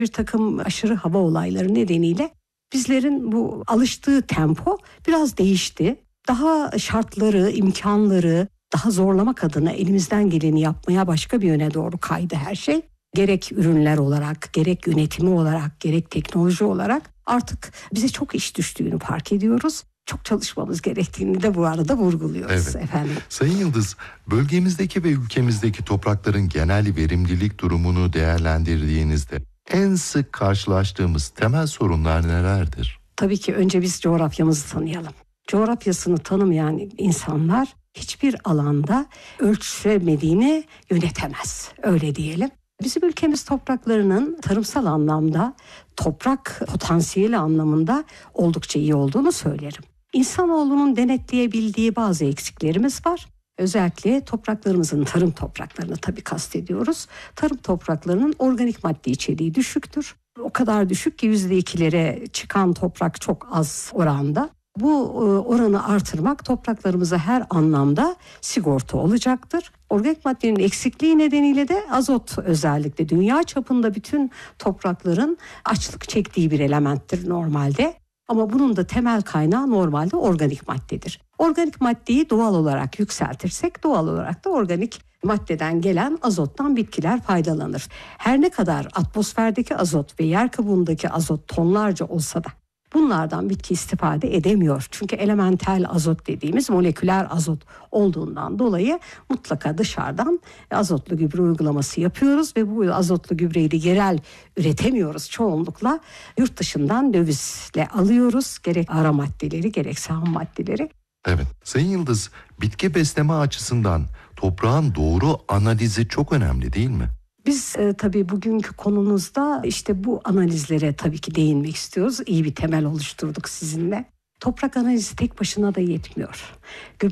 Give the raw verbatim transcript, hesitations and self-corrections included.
bir takım aşırı hava olayları nedeniyle bizlerin bu alıştığı tempo biraz değişti. Daha şartları, imkanları daha zorlamak adına elimizden geleni yapmaya başka bir yöne doğru kaydı her şey. Gerek ürünler olarak, gerek yönetimi olarak, gerek teknoloji olarak artık bize çok iş düştüğünü fark ediyoruz. Çok çalışmamız gerektiğini de bu arada vurguluyoruz Evet. efendim. Sayın Yıldız, bölgemizdeki ve ülkemizdeki toprakların genel verimlilik durumunu değerlendirdiğinizde en sık karşılaştığımız temel sorunlar nelerdir? Tabii ki önce biz coğrafyamızı tanıyalım. Coğrafyasını tanımayan insanlar hiçbir alanda ölçemediğini yönetemez. Öyle diyelim. Bizim ülkemiz topraklarının tarımsal anlamda, toprak potansiyeli anlamında oldukça iyi olduğunu söylerim. İnsanoğlunun denetleyebildiği bazı eksiklerimiz var. Özellikle topraklarımızın, tarım topraklarını tabii kastediyoruz. Tarım topraklarının organik madde içeriği düşüktür. O kadar düşük ki yüzde ikilere çıkan toprak çok az oranda. Bu oranı artırmak topraklarımıza her anlamda sigorta olacaktır. Organik maddenin eksikliği nedeniyle de azot özellikle dünya çapında bütün toprakların açlık çektiği bir elementtir normalde. Ama bunun da temel kaynağı normalde organik maddedir. Organik maddeyi doğal olarak yükseltirsek doğal olarak da organik maddeden gelen azottan bitkiler faydalanır. Her ne kadar atmosferdeki azot ve yer kabuğundaki azot tonlarca olsa da bunlardan bitki istifade edemiyor. Çünkü elementel azot dediğimiz moleküler azot olduğundan dolayı mutlaka dışarıdan azotlu gübre uygulaması yapıyoruz ve bu azotlu gübreyi de yerel üretemiyoruz. Çoğunlukla yurt dışından dövizle alıyoruz. Gerek ara maddeleri gerekse ham maddeleri. Evet. Sayın Yıldız, bitki besleme açısından toprağın doğru analizi çok önemli değil mi? Biz e, tabii bugünkü konumuzda işte bu analizlere tabii ki değinmek istiyoruz. İyi bir temel oluşturduk sizinle. Toprak analizi tek başına da yetmiyor.